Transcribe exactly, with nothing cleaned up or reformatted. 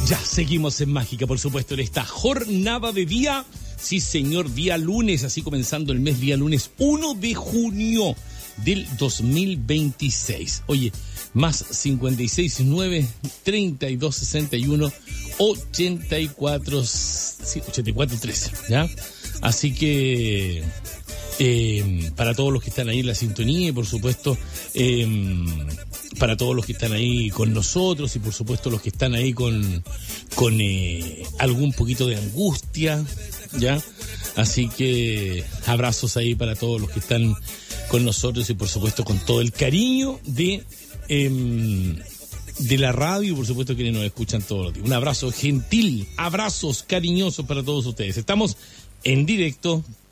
Ya seguimos en Mágica, por supuesto, en esta jornada de día. Sí, señor, día lunes, así comenzando el mes, día lunes uno de junio del dos mil veintiséis. Oye, más cincuenta y seis, nueve, treinta y dos, sesenta y uno, ochenta y cuatro, sí, ochenta y cuatro, trece, ¿ya? Así que eh, para todos los que están ahí en la sintonía y por supuesto eh, para todos los que están ahí con nosotros y por supuesto los que están ahí con, con eh, algún poquito de angustia, ¿ya? Así que abrazos ahí para todos los que están con nosotros y por supuesto con todo el cariño de eh, de la radio y por supuesto quienes nos escuchan todos los días. Un abrazo gentil, abrazos cariñosos para todos ustedes. Estamos en directo